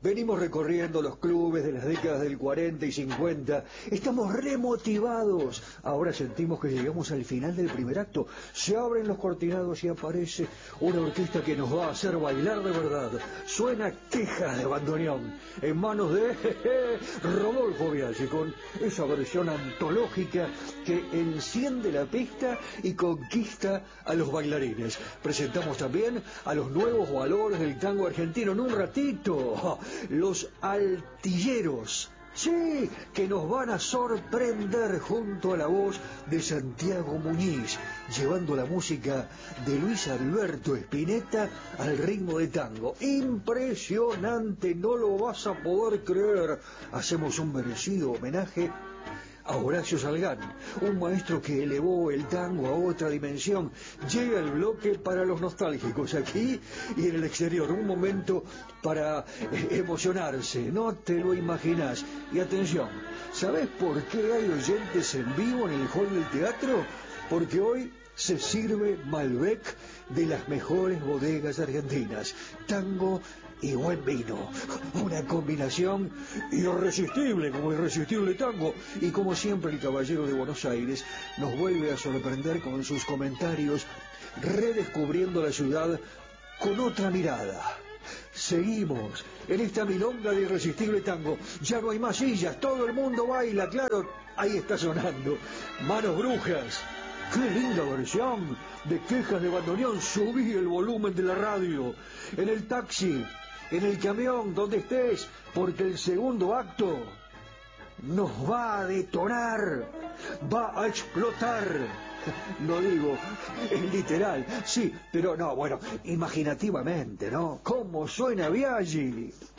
Venimos recorriendo los clubes de las décadas del 40 y 50. Estamos remotivados. Ahora sentimos que llegamos al final del primer acto. Se abren los cortinados y aparece una orquesta que nos va a hacer bailar de verdad. Suena Quejas de Bandoneón en manos de Rodolfo Biaggi, con esa versión antológica que enciende la pista y conquista a los bailarines. Presentamos también a los nuevos valores del tango argentino en un ratito. Los Altilleros, sí, que nos van a sorprender junto a la voz de Santiago Muñiz, llevando la música de Luis Alberto Spinetta al ritmo de tango. Impresionante, no lo vas a poder creer. Hacemos un merecido homenaje a Horacio Salgán, un maestro que elevó el tango a otra dimensión. Llega el bloque para los nostálgicos aquí y en el exterior, un momento para emocionarse, no te lo imaginas. Y atención, ¿sabes por qué hay oyentes en vivo en el hall del teatro? Porque hoy se sirve Malbec de las mejores bodegas argentinas, tango y buen vino, una combinación irresistible como irresistible tango. Y como siempre el caballero de Buenos Aires nos vuelve a sorprender con sus comentarios, redescubriendo la ciudad con otra mirada. Seguimos en esta milonga de irresistible tango. Ya no hay más sillas, todo el mundo baila, claro, ahí está sonando Manos Brujas. ¡Qué linda versión de Quejas de Bandoneón! Subí el volumen de la radio, en el taxi, en el camión, donde estés, porque el segundo acto nos va a detonar, va a explotar. No digo en literal, sí, pero no, bueno, imaginativamente, ¿no? ¿Cómo suena Biaggi?